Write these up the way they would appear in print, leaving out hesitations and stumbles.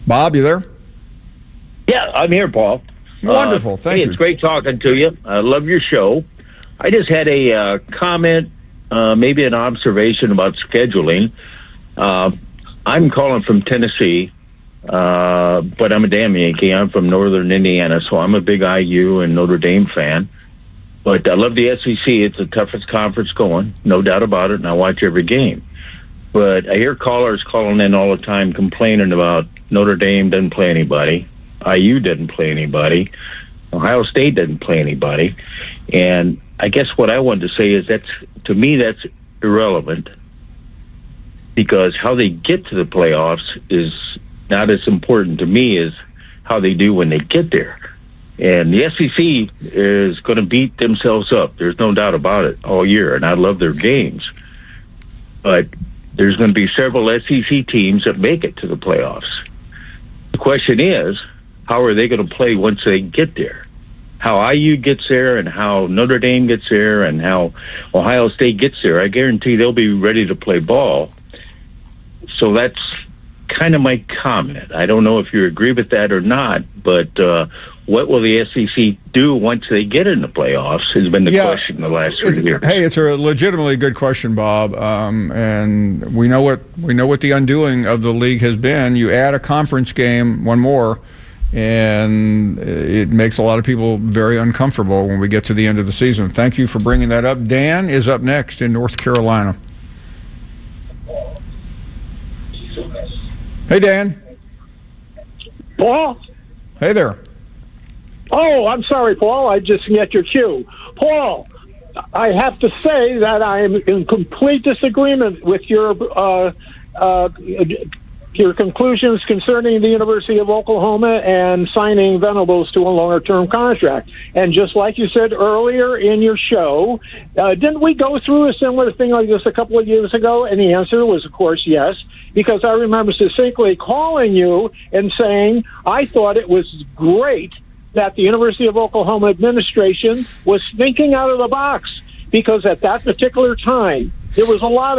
Bob, you there? Yeah, I'm here, Paul. Wonderful. Thank you. It's great talking to you. I love your show. I just had a comment, maybe an observation about scheduling. I'm calling from Tennessee, but I'm a damn Yankee. I'm from northern Indiana, so I'm a big IU and Notre Dame fan. But I love the SEC. It's the toughest conference going, no doubt about it, and I watch every game. But I hear callers calling in all the time complaining about Notre Dame doesn't play anybody, IU doesn't play anybody, Ohio State doesn't play anybody. And I guess what I wanted to say is to me, that's irrelevant, because how they get to the playoffs is not as important to me as how they do when they get there. And the SEC is going to beat themselves up. There's no doubt about it all year, and I love their games. But there's going to be several SEC teams that make it to the playoffs. The question is, how are they going to play once they get there? How IU gets there and how Notre Dame gets there and how Ohio State gets there, I guarantee they'll be ready to play ball. So that's kind of my comment. I don't know if you agree with that or not, but what will the SEC do once they get in the playoffs has been the question the last 3 years. Hey, it's a legitimately good question, Bob, and we know what the undoing of the league has been. You add a conference game, one more, and it makes a lot of people very uncomfortable when we get to the end of the season. Thank you for bringing that up. Dan is up next in North Carolina. Hey, Dan. Paul? Hey there. Oh, I'm sorry, Paul. I just get your cue. Paul, I have to say that I am in complete disagreement with your conclusions concerning the University of Oklahoma and signing Venables to a longer-term contract. And just like you said earlier in your show, didn't we go through a similar thing like this a couple of years ago? And the answer was, of course, yes, because I remember succinctly calling you and saying I thought it was great that the University of Oklahoma administration was thinking out of the box, because at that particular time there was a lot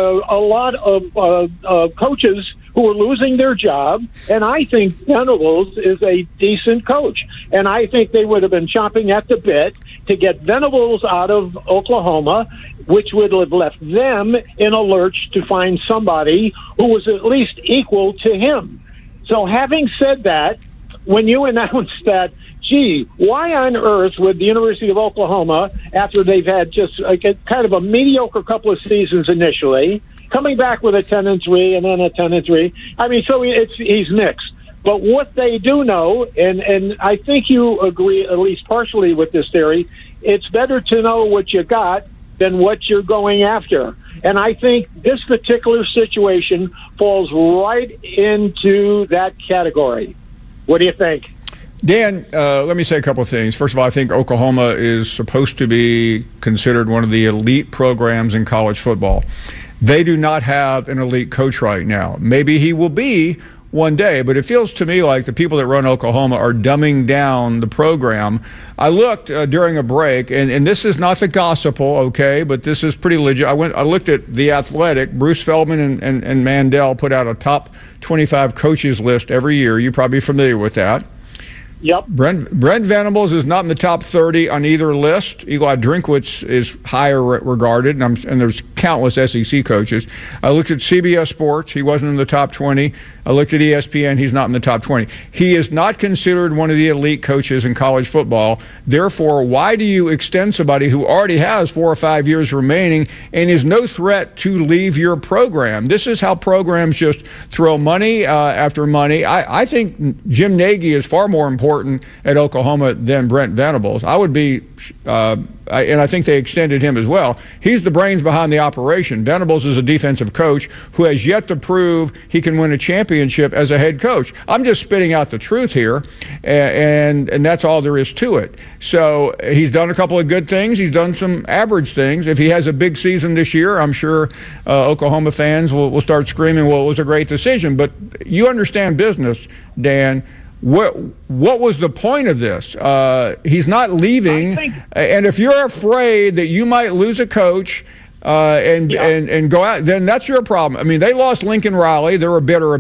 of coaches who were losing their job, and I think Venables is a decent coach, and I think they would have been chomping at the bit to get Venables out of Oklahoma, which would have left them in a lurch to find somebody who was at least equal to him. So having said that, when you announced that, gee, why on earth would the University of Oklahoma, after they've had just kind of a mediocre couple of seasons initially, coming back with a 10-3 and then a 10-3, I mean, so he's mixed. But what they do know, and I think you agree at least partially with this theory, it's better to know what you got than what you're going after. And I think this particular situation falls right into that category. What do you think? Dan, let me say a couple of things. First of all, I think Oklahoma is supposed to be considered one of the elite programs in college football. They do not have an elite coach right now. Maybe he will be one day, but it feels to me like the people that run Oklahoma are dumbing down the program. I looked during a break, and this is not the gospel, okay, but this is pretty legit. I looked at The Athletic. Bruce Feldman and Mandel put out a top 25 coaches list every year. You're probably familiar with that. Yep. Brent Venables is not in the top 30 on either list. Eli Drinkwitz is higher regarded, and there's countless SEC coaches. I looked at CBS Sports. He wasn't in the top 20. I looked at ESPN. He's not in the top 20. He is not considered one of the elite coaches in college football. Therefore, why do you extend somebody who already has 4 or 5 years remaining and is no threat to leave your program? This is how programs just throw money after money. I think Jim Nagy is far more important at Oklahoma than Brent Venables. I would be, and I think they extended him as well. He's the brains behind the operation. Venables is a defensive coach who has yet to prove he can win a championship as a head coach. I'm just spitting out the truth here, and that's all there is to it. So he's done a couple of good things. He's done some average things. If he has a big season this year, I'm sure Oklahoma fans will start screaming, well, it was a great decision. But you understand business, Dan. What was the point of this? He's not leaving, and if you're afraid that you might lose a coach and go out, then that's your problem. I mean, they lost Lincoln Riley. They were bitter